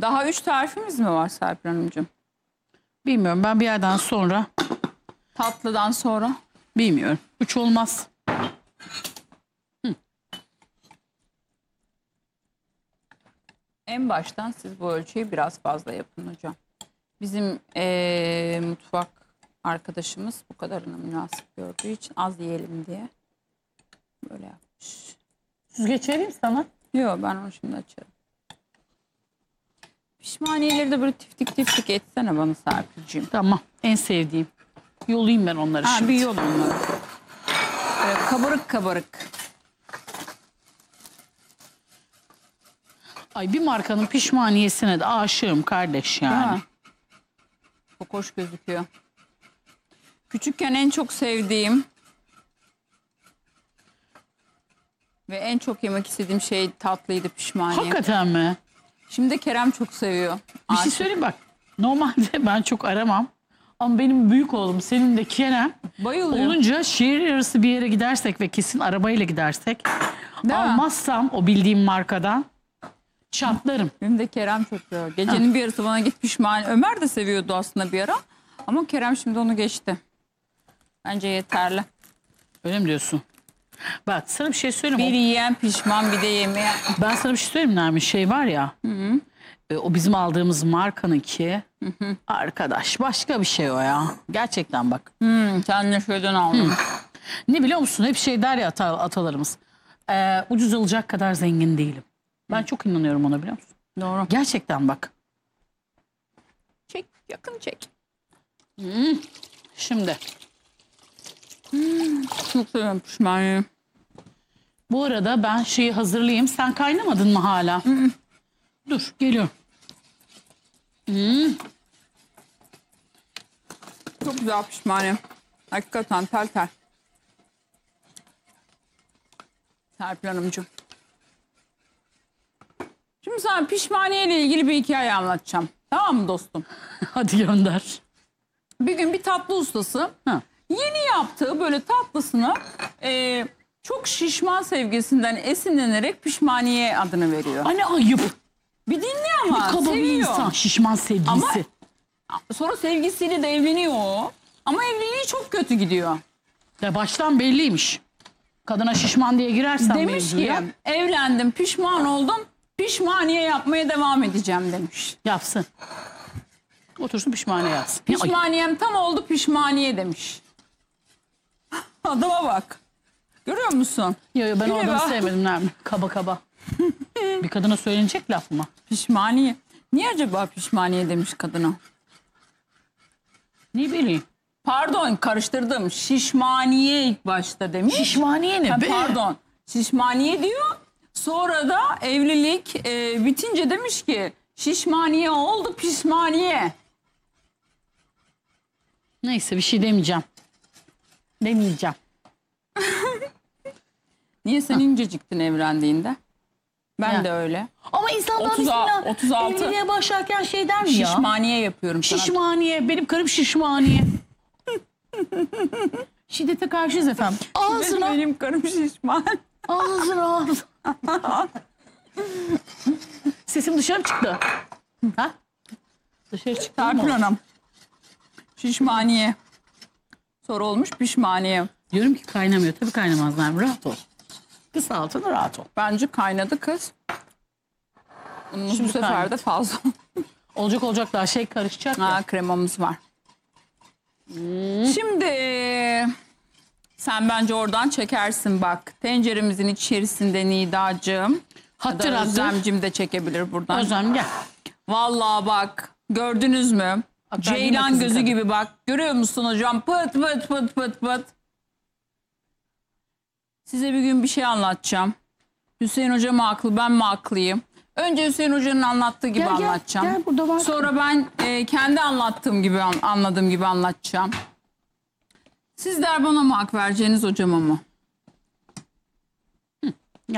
Daha 3 tarifimiz mi var Serpil Hanımcığım? Bilmiyorum, ben bir yerden sonra Tatlıdan sonra. bilmiyorum. 3 olmaz. En baştan siz bu ölçüyü biraz fazla yapın hocam. Bizim mutfak arkadaşımız bu kadarını münasip gördüğü için az yiyelim diye böyle yapmış. Süzgeç vereyim sana. Yok, ben onu şimdi açarım. Pişmaniyeleri de böyle tiftik tiftik etsene bana Serpil'ciğim. Tamam, en sevdiğim. Yolayım ben onları Ha, şimdi. bir yol onları. Böyle kabarık kabarık. Ay, bir markanın pişmaniyesine de aşığım kardeş yani. Ha. Çok hoş gözüküyor. Küçükken en çok sevdiğim ve en çok yemek istediğim şey tatlıydı, pişmaniye. Hakikaten mi? Şimdi Kerem çok seviyor. Bir şey Aşık. söyleyeyim bak. Normalde ben çok aramam. Ama benim büyük oğlum, senin de Kerem Bayılıyor. olunca şehir arası bir yere gidersek ve kesin arabayla gidersek Değil mi? almazsam o bildiğim markadan çatlarım. Benim de Kerem çok seviyor. Gecenin bir yarısı bana git pişmaniye. Ömer de seviyordu aslında bir ara. Ama Kerem şimdi onu geçti. Bence yeterli. Öyle mi diyorsun? Bak sana bir şey söyleyeyim. Bir yiyen pişman, bir de yemeyen. Ben sana bir şey söyleyeyim Nermin. Şey var ya. O bizim aldığımız markanınki. Arkadaş başka bir şey o ya. Gerçekten bak. Sen de şuradan aldın. Ne biliyor musun? Hep şey der ya atalarımız. Ucuz alacak kadar zengin değilim. Ben çok inanıyorum ona, biliyor musun? Doğru. Gerçekten bak. Çek, yakın çek. Şimdi Çok seviyorum pişmaniye. bu arada ben şeyi hazırlayayım. Sen kaynamadın mı hala? Dur, geliyorum. Çok güzel pişmaniye. Hakikaten tel tel. Serpil Hanımcığım. Şimdi sana pişmaniye ile ilgili bir hikaye anlatacağım. Tamam mı dostum? Hadi gönder. Bir gün bir tatlı ustası Ha. yeni yaptığı böyle tatlısını çok şişman sevgisinden esinlenerek pişmaniye adını veriyor. Anne ayıp. Bir dinle ama Kaba bir seviyor. insan. Şişman sevgilisi. Ama sonra sevgisiyle de evleniyor o. Ama evliliği çok kötü gidiyor. Ya baştan belliymiş. Kadına şişman diye girersen Demiş mevzuya, ki evlendim, pişman oldum, pişmaniye yapmaya devam edeceğim demiş. yapsın. Otursun pişmaniye yapsın. Ya, ay, Pişmaniyem tam oldu, pişmaniye demiş. Adama bak. Görüyor musun? ben Güle o adamı bak. sevmedim Nermin. Kaba kaba. Bir kadına söylenecek laf mı? Pişmaniye. Niye acaba pişmaniye demiş kadına? Ne bileyim. Pardon, karıştırdım. Şişmaniye ilk başta demiş. Şişmaniye ne Ha, be? pardon. Şişmaniye diyor. Sonra da evlilik bitince demiş ki şişmaniye oldu, pişmaniye. Neyse, bir şey demeyeceğim. Demeyeceğim. Niye sen inceciktin evlendiğinde? Ben Ya. de öyle. Ama insanlar 36. evliliğe başlarken şey der mi ya? Şişmaniye yapıyorum sana. Şişmaniye. Benim karım şişmaniye. Şiddete karşıyız efendim. Ağzına. Benim karım şişman. Ağzına. Sesim dışarı çıktı. Ha? Dışarı çıktı Serpil mı? Hanım. Şişmaniye. Sonra olmuş pişmaniye. Diyorum ki kaynamıyor. Tabii kaynamazlar. Rahat ol. Kız altına rahat ol. Bence kaynadı kız. Unumuz Şimdi bu sefer kaynadı. de fazla. Olacak daha şey karışacak ya. Ha, kremamız var. Şimdi sen bence oradan çekersin bak. Tenceremizin içerisinde Nidacığım. Hattır Ya da hattır. Özlemcim de çekebilir buradan. Özlem gel. Vallahi bak, gördünüz mü? Hatta Ceylan yine gözü kızı gibi bak. Görüyor musun hocam? Pıt pıt pıt pıt pıt. Size bir gün bir şey anlatacağım. Hüseyin Hoca mı haklı, ben mi haklıyım? Önce Hüseyin Hoca'nın anlattığı gibi anlatacağım. Gel burada var. Sonra ben kendi anlattığım gibi anladığım gibi anlatacağım. Sizler bana mı hak vereceğiniz, hocama mı? Gel.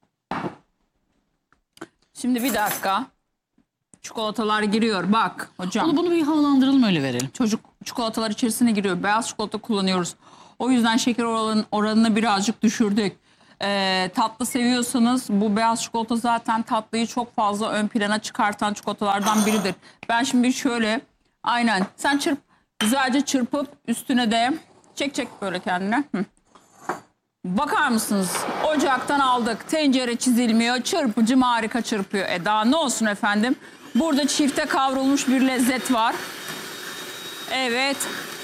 Şimdi bir dakika. Çikolatalar giriyor bak hocam. Bunu bir havalandıralım, öyle verelim. Çocuk çikolatalar içerisine giriyor. Beyaz çikolata kullanıyoruz. O yüzden şeker oranını birazcık düşürdük. tatlı seviyorsanız bu beyaz çikolata zaten tatlıyı çok fazla ön plana çıkartan çikolatalardan biridir. Ben şimdi şöyle aynen sen güzelce çırpıp üstüne de çek böyle kendine. Bakar mısınız? Ocaktan aldık. Tencere çizilmiyor. Çırpıcım harika çırpıyor. Daha ne olsun efendim? Burada çifte kavrulmuş bir lezzet var. Evet.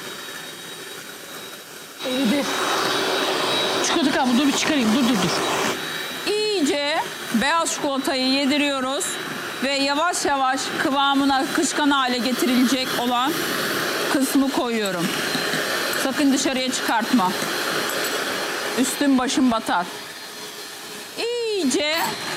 Eridi. Çikolata kaldı. Dur bir çıkarayım. Dur. İyice beyaz çikolatayı yediriyoruz. Ve yavaş yavaş kıvamına akışkan hale getirilecek olan kısmı koyuyorum. Sakın dışarıya çıkartma. Üstüm başım batar. İyice